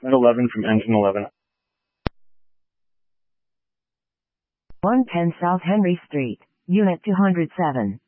At 11 from engine 11. 110 South Henry Street, Unit 207.